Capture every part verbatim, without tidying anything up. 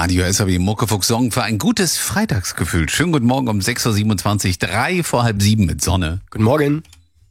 Radio S A W Muckefuchs Song für ein gutes Freitagsgefühl. Schönen guten Morgen um sechs Uhr siebenundzwanzig, drei vor halb sieben mit Sonne. Guten Morgen.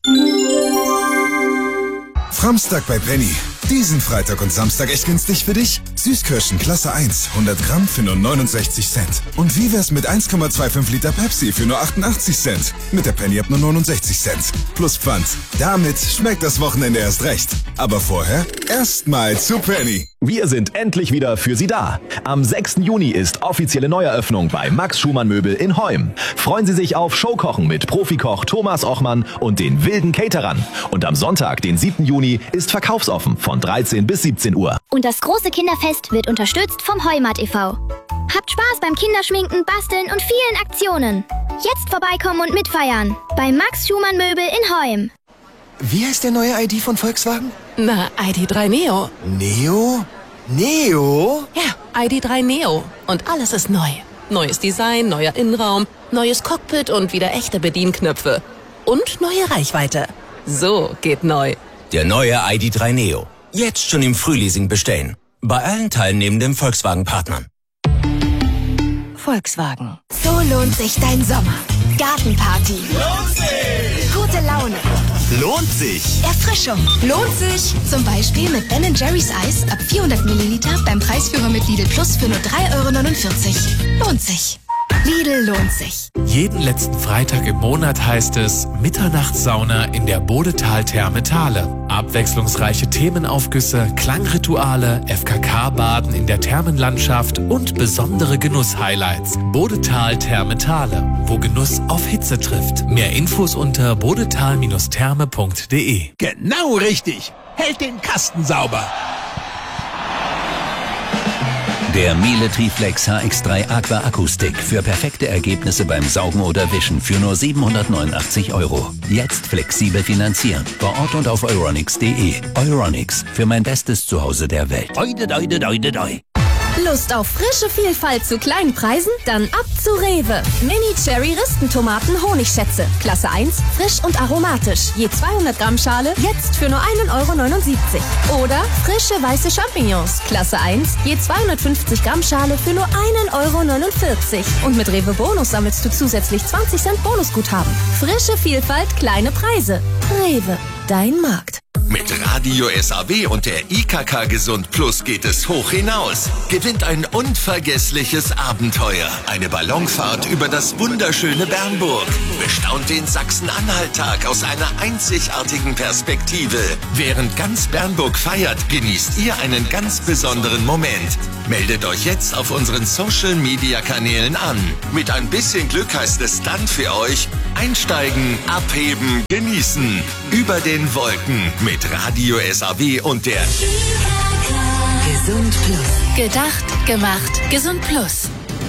Framstag bei Penny. Diesen Freitag und Samstag echt günstig für dich? Süßkirschen Klasse eins, hundert Gramm für nur neunundsechzig Cent. Und wie wär's mit eins Komma fünfundzwanzig Liter Pepsi für nur achtundachtzig Cent? Mit der Penny ab nur neunundsechzig Cent. Plus Pfand. Damit schmeckt das Wochenende erst recht. Aber vorher erstmal zu Penny. Wir sind endlich wieder für Sie da. Am sechsten Juni ist offizielle Neueröffnung bei Max Schumann Möbel in Heum. Freuen Sie sich auf Showkochen mit Profikoch Thomas Ochmann und den wilden Caterern. Und am Sonntag, den siebten Juni, ist verkaufsoffen von dreizehn bis siebzehn Uhr. Und das große Kinderfest wird unterstützt vom Heumat e V Habt Spaß beim Kinderschminken, Basteln und vielen Aktionen. Jetzt vorbeikommen und mitfeiern. Bei Max Schumann Möbel in Heum. Wie heißt der neue I D von Volkswagen? Na, I D drei Neo. Neo? Neo? Ja, I D drei Neo. Und alles ist neu. Neues Design, neuer Innenraum, neues Cockpit und wieder echte Bedienknöpfe. Und neue Reichweite. So geht neu. Der neue I D drei Neo. Jetzt schon im Frühleasing bestellen. Bei allen teilnehmenden Volkswagen-Partnern. Volkswagen. So lohnt sich dein Sommer. Gartenparty. Lohnt sich. Gute Laune. Lohnt sich. Erfrischung. Lohnt sich. Zum Beispiel mit Ben Jerry's Eis ab vierhundert Milliliter beim Preisführer mit Lidl Plus für nur drei Euro neunundvierzig. Lohnt sich. Lidl lohnt sich. Jeden letzten Freitag im Monat heißt es Mitternachtssauna in der Bodetal-Therme Thale. Abwechslungsreiche Themenaufgüsse, Klangrituale, F K K-Baden in der Thermenlandschaft und besondere Genuss-Highlights. Bodetal-Therme Thale, wo Genuss auf Hitze trifft. Mehr Infos unter bodetal Therme punkt de. Genau richtig. Hält den Kasten sauber. Der Miele Triflex H X drei Aqua Akustik für perfekte Ergebnisse beim Saugen oder Wischen für nur siebenhundertneunundachtzig Euro. Jetzt flexibel finanzieren. Vor Ort und auf euronics punkt de. Euronics, für mein bestes Zuhause der Welt. Oide, oide, oide, oide. Lust auf frische Vielfalt zu kleinen Preisen? Dann ab zu Rewe. Mini Cherry Ristentomaten Honigschätze. Klasse eins, frisch und aromatisch. Je zweihundert Gramm Schale, jetzt für nur einen Euro neunundsiebzig. Oder frische weiße Champignons. Klasse eins, je zweihundertfünfzig Gramm Schale für nur einen Euro neunundvierzig. Und mit Rewe Bonus sammelst du zusätzlich zwanzig Cent Bonusguthaben. Frische Vielfalt, kleine Preise. Rewe, dein Markt. Mit Radio S A W und der I K K Gesund Plus geht es hoch hinaus. Gewinnt ein unvergessliches Abenteuer. Eine Ballonfahrt über das wunderschöne Bernburg. Bestaunt den Sachsen-Anhalt-Tag aus einer einzigartigen Perspektive. Während ganz Bernburg feiert, genießt ihr einen ganz besonderen Moment. Meldet euch jetzt auf unseren Social-Media-Kanälen an. Mit ein bisschen Glück heißt es dann für euch: einsteigen, abheben, genießen. Über den Wolken mit Radio S A W und der Gesund Plus. Gedacht, gemacht, Gesund Plus.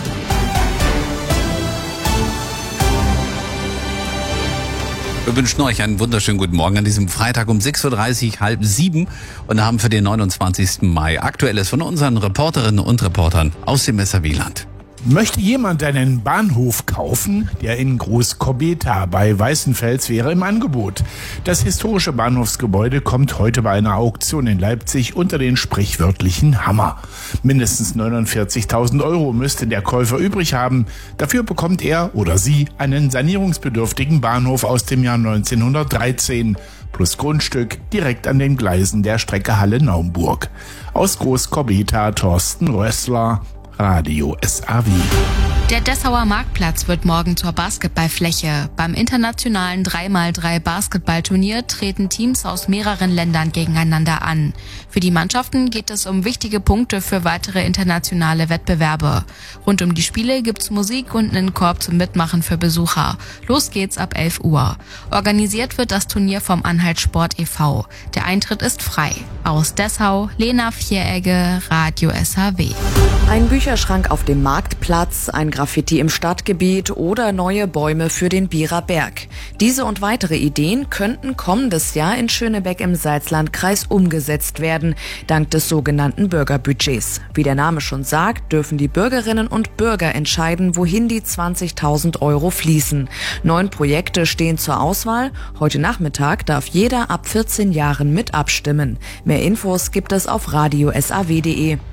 Wir wünschen euch einen wunderschönen guten Morgen an diesem Freitag um sechs Uhr dreißig, halb sieben und haben für den neunundzwanzigsten Mai Aktuelles von unseren Reporterinnen und Reportern aus dem S A W-Land. Möchte jemand einen Bahnhof kaufen? Der in Groß-Kobeta bei Weißenfels wäre im Angebot. Das historische Bahnhofsgebäude kommt heute bei einer Auktion in Leipzig unter den sprichwörtlichen Hammer. Mindestens neunundvierzigtausend Euro müsste der Käufer übrig haben. Dafür bekommt er oder sie einen sanierungsbedürftigen Bahnhof aus dem Jahr neunzehnhundertdreizehn. Plus Grundstück direkt an den Gleisen der Strecke Halle-Naumburg. Aus Groß-Kobeta Thorsten Rössler, Radio S A W. Der Dessauer Marktplatz wird morgen zur Basketballfläche. Beim internationalen drei mal drei Basketballturnier treten Teams aus mehreren Ländern gegeneinander an. Für die Mannschaften geht es um wichtige Punkte für weitere internationale Wettbewerbe. Rund um die Spiele gibt's Musik und einen Korb zum Mitmachen für Besucher. Los geht's ab elf Uhr. Organisiert wird das Turnier vom Anhalt Sport e V Der Eintritt ist frei. Aus Dessau, Lena Vieregge, Radio S A W. Ein Bücherschrank auf dem Marktplatz, ein Graffiti im Stadtgebiet oder neue Bäume für den Bierer Berg. Diese und weitere Ideen könnten kommendes Jahr in Schönebeck im Salzlandkreis umgesetzt werden, dank des sogenannten Bürgerbudgets. Wie der Name schon sagt, dürfen die Bürgerinnen und Bürger entscheiden, wohin die zwanzigtausend Euro fließen. Neun Projekte stehen zur Auswahl. Heute Nachmittag darf jeder ab vierzehn Jahren mit abstimmen. Mehr Infos gibt es auf radio s a w punkt de.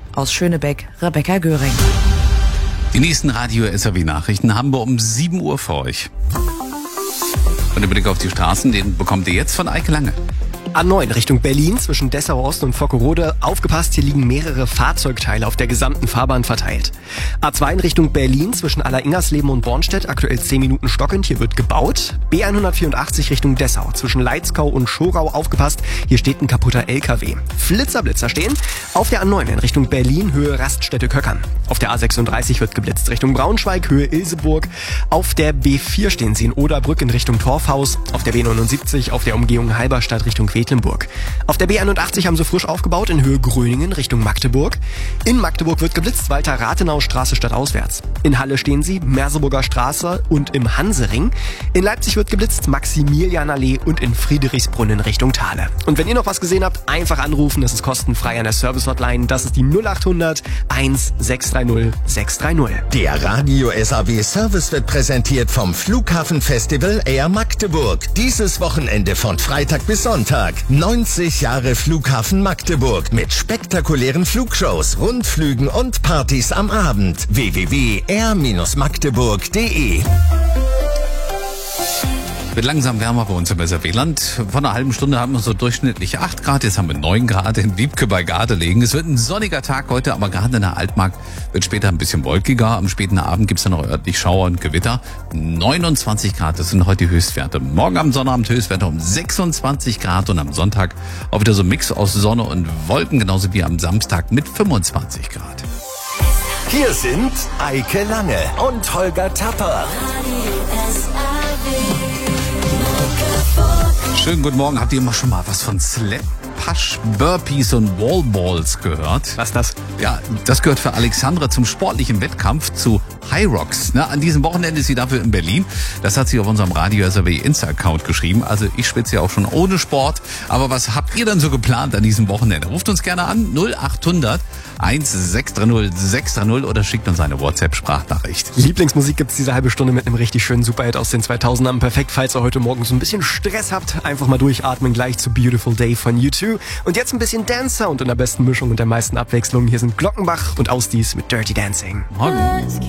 Aus Schönebeck, Rebecca Göring. Die nächsten Radio-S R W-Nachrichten haben wir um sieben Uhr für euch. Und der Blick auf die Straßen, den bekommt ihr jetzt von Eike Lange. A neun Richtung Berlin zwischen Dessau Ost und Vockerode. Aufgepasst, hier liegen mehrere Fahrzeugteile auf der gesamten Fahrbahn verteilt. A zwei in Richtung Berlin zwischen Aller-Ingersleben und Bornstedt. Aktuell zehn Minuten stockend, hier wird gebaut. B hundertvierundachtzig Richtung Dessau zwischen Leitzkau und Schorau. Aufgepasst, hier steht ein kaputter L K W. Flitzerblitzer stehen. Auf der A neun in Richtung Berlin, Höhe Raststätte Köckern. Auf der A sechsunddreißig wird geblitzt Richtung Braunschweig, Höhe Ilseburg. Auf der B vier stehen sie in Oderbrück in Richtung Torfhaus. Auf der B neunundsiebzig auf der Umgehung Halberstadt Richtung Quedlinburg. Auf der B einundachtzig haben sie frisch aufgebaut in Höhe Gröningen Richtung Magdeburg. In Magdeburg wird geblitzt Walter-Rathenau-Straße stadtauswärts. In Halle stehen sie Merseburger Straße und im Hansering. In Leipzig wird geblitzt Maximilianallee und in Friedrichsbrunnen Richtung Thale. Und wenn ihr noch was gesehen habt, einfach anrufen. Das ist kostenfrei an der Service-Hotline. Das ist die null acht hundert eins sechs drei null sechs drei null. Der Radio S A W Service wird präsentiert vom Flughafenfestival Air Magdeburg. Dieses Wochenende von Freitag bis Sonntag. neunzig Jahre Flughafen Magdeburg mit spektakulären Flugshows, Rundflügen und Partys am Abend. w w w punkt air magdeburg punkt de. Wird langsam wärmer bei uns im S R W-Land. Vor einer halben Stunde haben wir so durchschnittlich acht Grad, jetzt haben wir neun Grad in Wiebke bei Gardelegen. Es wird ein sonniger Tag heute, aber gerade in der Altmark wird später ein bisschen wolkiger. Am späten Abend gibt's dann noch örtlich Schauer und Gewitter. neunundzwanzig Grad, das sind heute die Höchstwerte. Morgen am Sonnabend Höchstwerte um sechsundzwanzig Grad und am Sonntag auch wieder so ein Mix aus Sonne und Wolken, genauso wie am Samstag mit fünfundzwanzig Grad. Hier sind Eike Lange und Holger Tapper. Schönen guten Morgen. Habt ihr immer schon mal was von Slap, Push, Burpees und Wallballs gehört? Was ist das? Ja, das gehört für Alexandra zum sportlichen Wettkampf zu High Rocks. Ne? An diesem Wochenende ist sie dafür in Berlin. Das hat sie auf unserem Radio S R W Insta-Account geschrieben. Also ich schwitze ja auch schon ohne Sport. Aber was habt ihr denn so geplant an diesem Wochenende? Ruft uns gerne an null acht hundert eins sechs drei null sechs drei null oder schickt uns eine WhatsApp-Sprachnachricht. Lieblingsmusik gibt's diese halbe Stunde mit einem richtig schönen Superhit aus den zweitausendern. Perfekt, falls ihr heute Morgen so ein bisschen Stress habt. Einfach mal durchatmen, gleich zu Beautiful Day von U zwei. Und jetzt ein bisschen Dancer und in der besten Mischung und der meisten Abwechslung. Hier sind Glockenbach und Ausdies mit Dirty Dancing. Morgen.